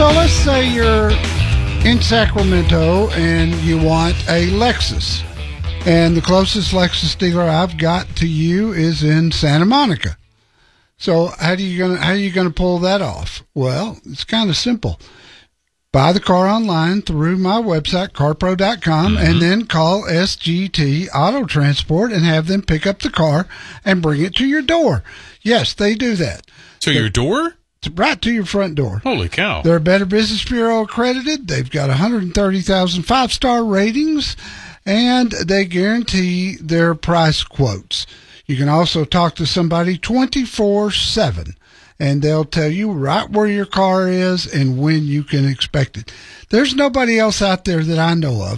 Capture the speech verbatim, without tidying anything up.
So let's say you're in Sacramento and you want a Lexus. And the closest Lexus dealer I've got to you is in Santa Monica. So how do you gonna how are you gonna pull that off? Well, it's kind of simple. Buy the car online through my website, car pro dot com, mm-hmm. and then call S G T Auto Transport and have them pick up the car and bring it to your door. Yes, they do that. To They're, your door? Right to your front door. Holy cow. They're Better Business Bureau accredited. They've got one hundred thirty thousand five-star ratings, and they guarantee their price quotes. You can also talk to somebody twenty-four seven, and they'll tell you right where your car is and when you can expect it. There's nobody else out there that I know of